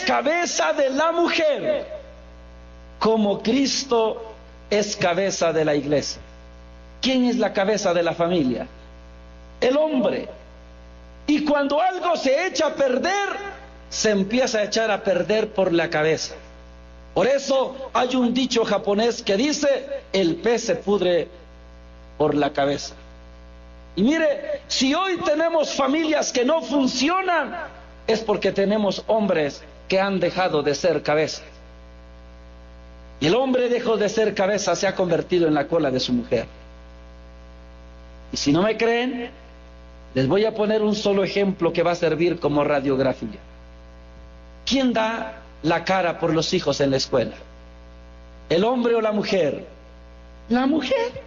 cabeza de la mujer, como Cristo es cabeza de la iglesia. ¿Quién es la cabeza de la familia? El hombre. Y cuando algo se echa a perder, se empieza a echar a perder por la cabeza. Por eso hay un dicho japonés que dice: el pez se pudre por la cabeza. Y mire, si hoy tenemos familias que no funcionan, es porque tenemos hombres que han dejado de ser cabeza. Y el hombre dejó de ser cabeza, se ha convertido en la cola de su mujer. Y si no me creen, les voy a poner un solo ejemplo que va a servir como radiografía. ¿Quién da la cara por los hijos en la escuela? ¿El hombre o la mujer? La mujer.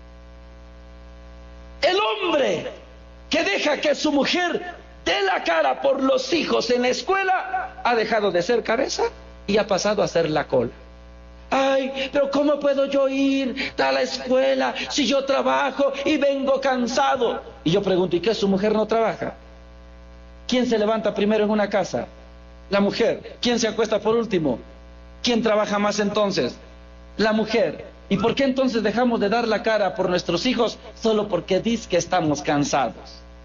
El hombre que deja que su mujer dé la cara por los hijos en la escuela ha dejado de ser cabeza y ha pasado a ser la cola. Ay, pero ¿cómo puedo yo ir a la escuela si yo trabajo y vengo cansado? Y yo pregunto, ¿y qué, su mujer no trabaja? ¿Quién se levanta primero en una casa? La mujer. ¿Quién se acuesta por último? ¿Quién trabaja más entonces? La mujer. ¿Y por qué entonces dejamos de dar la cara por nuestros hijos? Solo porque dice que estamos cansados.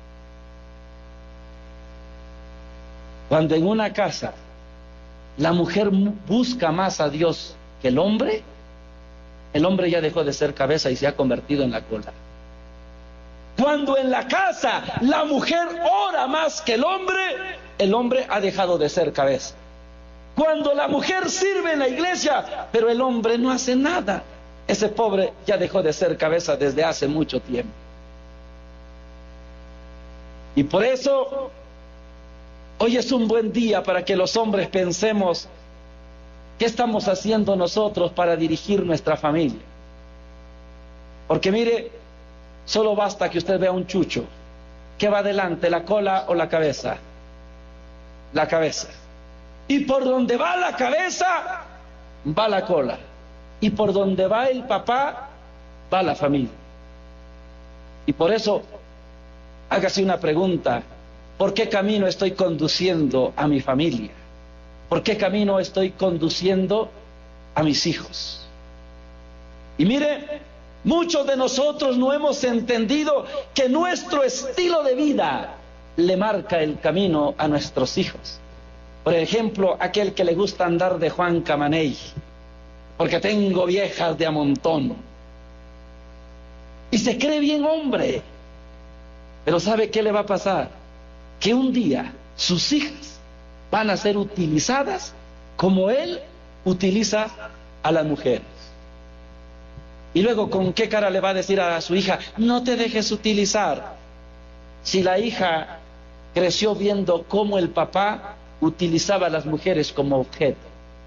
Cuando en una casa la mujer busca más a Dios que el hombre ya dejó de ser cabeza y se ha convertido en la cola. Cuando en la casa la mujer ora más que el hombre ha dejado de ser cabeza. Cuando la mujer sirve en la iglesia, pero el hombre no hace nada, ese pobre ya dejó de ser cabeza desde hace mucho tiempo. Y por eso hoy es un buen día para que los hombres pensemos: ¿qué estamos haciendo nosotros para dirigir nuestra familia? Porque mire, solo basta que usted vea un chucho. ¿Qué va adelante, la cola o la cabeza? La cabeza. Y por donde va la cabeza, va la cola. Y por donde va el papá, va la familia. Y por eso, hágase una pregunta: ¿por qué camino estoy conduciendo a mi familia? ¿Por qué camino estoy conduciendo a mis hijos? Y mire, muchos de nosotros no hemos entendido que nuestro estilo de vida le marca el camino a nuestros hijos. Por ejemplo, aquel que le gusta andar de Juan Camaney, porque tengo viejas de a montón. Y se cree bien hombre. Pero ¿sabe qué le va a pasar? Que un día sus hijas van a ser utilizadas como él utiliza a las mujeres. Y luego, ¿con qué cara le va a decir a su hija: no te dejes utilizar? Si la hija creció viendo cómo el papá utilizaba a las mujeres como objeto.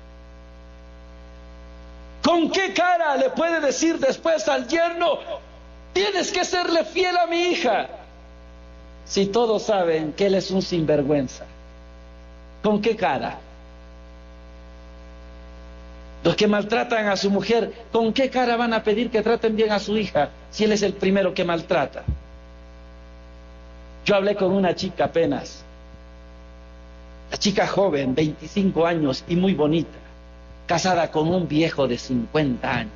¿Con qué cara le puede decir después al yerno: tienes que serle fiel a mi hija? Si todos saben que él es un sinvergüenza. ¿Con qué cara? Los que maltratan a su mujer, ¿con qué cara van a pedir que traten bien a su hija si él es el primero que maltrata? Yo hablé con una chica apenas, la chica joven, 25 años y muy bonita, casada con un viejo de 50 años.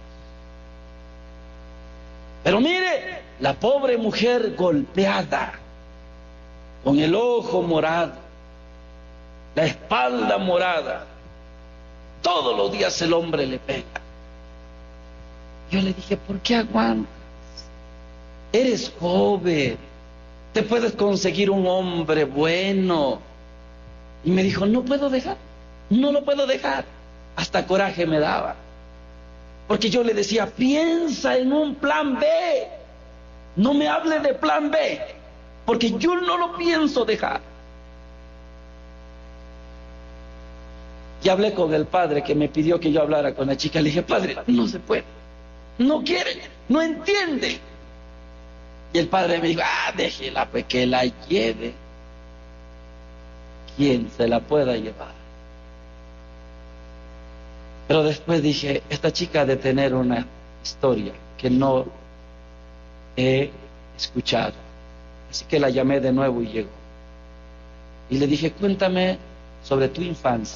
Pero mire, la pobre mujer golpeada, con el ojo morado, la espalda morada. Todos los días el hombre le pega. Yo le dije: ¿por qué aguantas? Eres joven, te puedes conseguir un hombre bueno. Y me dijo: no puedo dejar, no lo puedo dejar. Hasta coraje me daba, porque yo le decía: piensa en un plan B, no me hable de plan B, porque yo no lo pienso dejar. Y hablé con el padre que me pidió que yo hablara con la chica. Le dije: padre, no se puede, no quiere, no entiende. Y el padre me dijo: déjela, pues que la lleve quien se la pueda llevar. Pero después dije: esta chica ha de tener una historia que no he escuchado. Así que la llamé de nuevo y llegó. Y le dije: cuéntame sobre tu infancia.